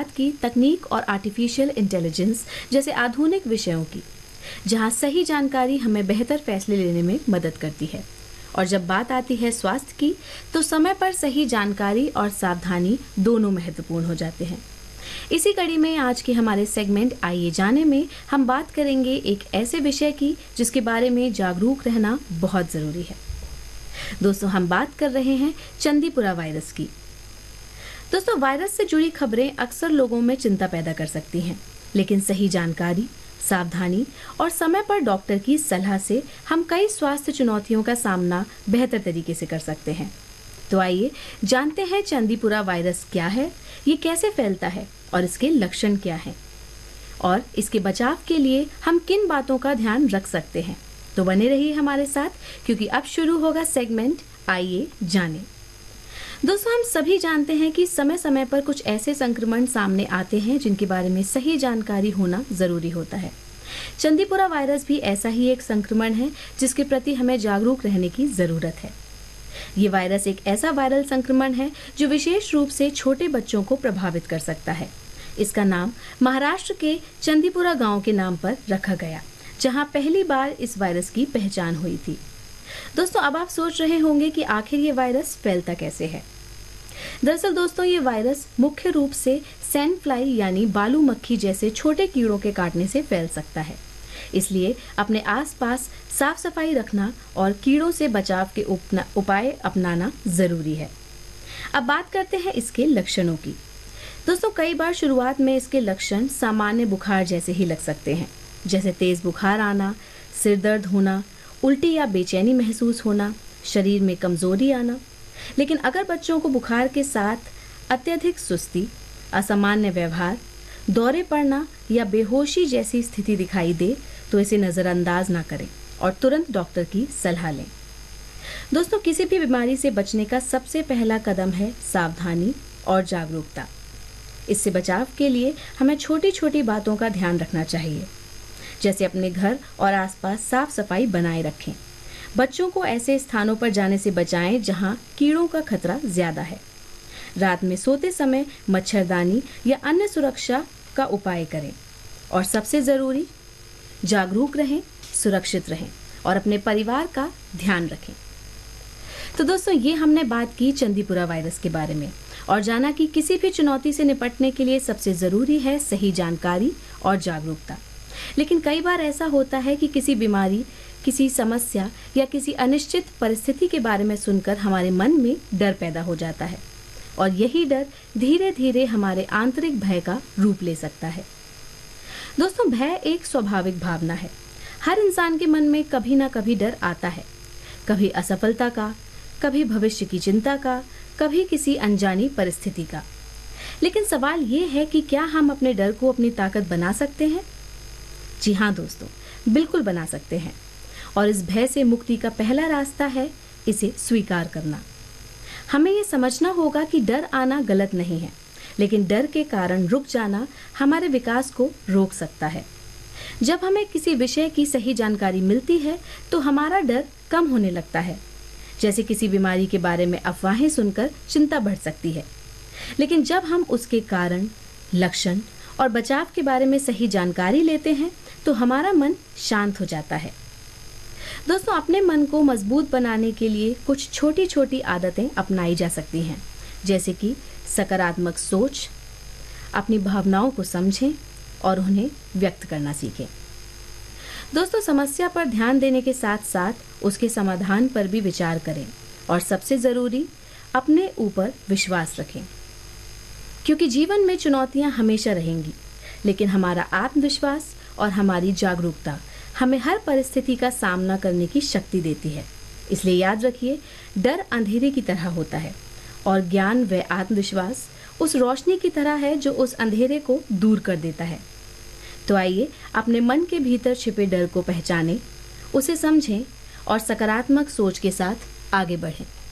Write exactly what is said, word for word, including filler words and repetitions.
बात की तकनीक और आर्टिफिशियल इंटेलिजेंस जैसे आधुनिक विषयों की, जहां सही जानकारी हमें बेहतर फैसले लेने में मदद करती है। और जब बात आती है स्वास्थ्य की, तो समय पर सही जानकारी और सावधानी दोनों महत्वपूर्ण हो जाते हैं। इसी कड़ी में आज के हमारे सेगमेंट आइए जाने में हम बात करेंगे एक ऐसे विषय की जिसके बारे में जागरूक रहना बहुत ज़रूरी है। दोस्तों, हम बात कर रहे हैं चंदीपुरा वायरस की। दोस्तों, वायरस से जुड़ी खबरें अक्सर लोगों में चिंता पैदा कर सकती हैं, लेकिन सही जानकारी, सावधानी और समय पर डॉक्टर की सलाह से हम कई स्वास्थ्य चुनौतियों का सामना बेहतर तरीके से कर सकते हैं। तो आइए जानते हैं चंदीपुरा वायरस क्या है, ये कैसे फैलता है और इसके लक्षण क्या हैं, और इसके बचाव के लिए हम किन बातों का ध्यान रख सकते हैं। तो बने रहिए हमारे साथ, क्योंकि अब शुरू होगा सेगमेंट आइए जाने। दोस्तों, हम सभी जानते हैं कि समय समय पर कुछ ऐसे संक्रमण सामने आते हैं जिनके बारे में सही जानकारी होना जरूरी होता है। चंदीपुरा वायरस भी ऐसा ही एक संक्रमण है जिसके प्रति हमें जागरूक रहने की जरूरत है। ये वायरस एक ऐसा वायरल संक्रमण है जो विशेष रूप से छोटे बच्चों को प्रभावित कर सकता है। इसका नाम महाराष्ट्र के चंदीपुरा गांव के नाम पर रखा गया, जहां पहली बार इस वायरस की पहचान हुई थी। दोस्तों, अब आप सोच रहे होंगे कि आखिर ये वायरस फैलता कैसे है। दरअसल दोस्तों, ये वायरस मुख्य रूप से सैंड फ्लाई यानी बालू मक्खी जैसे छोटे कीड़ों के काटने से फैल सकता है। इसलिए अपने आसपास साफ सफाई रखना और कीड़ों से बचाव के उपाय अपनाना जरूरी है। अब बात करते हैं इसके लक्षणों की। दोस्तों, कई बार शुरुआत में इसके लक्षण सामान्य बुखार जैसे ही लग सकते हैं, जैसे तेज बुखार आना, सिर दर्द होना, उल्टी या बेचैनी महसूस होना, शरीर में कमजोरी आना। लेकिन अगर बच्चों को बुखार के साथ अत्यधिक सुस्ती, असामान्य व्यवहार, दौरे पड़ना या बेहोशी जैसी स्थिति दिखाई दे तो इसे नज़रअंदाज ना करें और तुरंत डॉक्टर की सलाह लें। दोस्तों, किसी भी बीमारी से बचने का सबसे पहला कदम है सावधानी और जागरूकता। इससे बचाव के लिए हमें छोटी छोटी बातों का ध्यान रखना चाहिए, जैसे अपने घर और आसपास साफ सफाई बनाए रखें। बच्चों को ऐसे स्थानों पर जाने से बचाएं जहां कीड़ों का खतरा ज्यादा है। रात में सोते समय मच्छरदानी या अन्य सुरक्षा का उपाय करें। और सबसे जरूरी, जागरूक रहें, सुरक्षित रहें और अपने परिवार का ध्यान रखें। तो दोस्तों, ये हमने बात की चंदीपुरा वायरस के बारे में और जाना कि किसी भी चुनौती से निपटने के लिए सबसे जरूरी है सही जानकारी और जागरूकता। लेकिन कई बार ऐसा होता है कि किसी बीमारी, किसी समस्या या किसी अनिश्चित परिस्थिति के बारे में सुनकर हमारे मन में डर पैदा हो जाता है, और यही डर धीरे धीरे हमारे आंतरिक भय का रूप ले सकता है। दोस्तों, भय एक स्वाभाविक भावना है। हर इंसान के मन में कभी ना कभी डर आता है, कभी असफलता का, कभी भविष्य की चिंता का, कभी किसी अनजानी परिस्थिति का। लेकिन सवाल ये है कि क्या हम अपने डर को अपनी ताकत बना सकते हैं? जी हाँ दोस्तों, बिल्कुल बना सकते हैं। और इस भय से मुक्ति का पहला रास्ता है इसे स्वीकार करना। हमें ये समझना होगा कि डर आना गलत नहीं है, लेकिन डर के कारण रुक जाना हमारे विकास को रोक सकता है। जब हमें किसी विषय की सही जानकारी मिलती है तो हमारा डर कम होने लगता है। जैसे किसी बीमारी के बारे में अफवाहें सुनकर चिंता बढ़ सकती है, लेकिन जब हम उसके कारण, लक्षण और बचाव के बारे में सही जानकारी लेते हैं तो हमारा मन शांत हो जाता है। दोस्तों, अपने मन को मजबूत बनाने के लिए कुछ छोटी छोटी आदतें अपनाई जा सकती हैं, जैसे कि सकारात्मक सोच, अपनी भावनाओं को समझें और उन्हें व्यक्त करना सीखें। दोस्तों, समस्या पर ध्यान देने के साथ साथ उसके समाधान पर भी विचार करें और सबसे ज़रूरी, अपने ऊपर विश्वास रखें, क्योंकि जीवन में चुनौतियां हमेशा रहेंगी, लेकिन हमारा आत्मविश्वास और हमारी जागरूकता हमें हर परिस्थिति का सामना करने की शक्ति देती है। इसलिए याद रखिए, डर अंधेरे की तरह होता है और ज्ञान व आत्मविश्वास उस रोशनी की तरह है जो उस अंधेरे को दूर कर देता है। तो आइए अपने मन के भीतर छिपे डर को पहचानें, उसे समझें और सकारात्मक सोच के साथ आगे बढ़ें।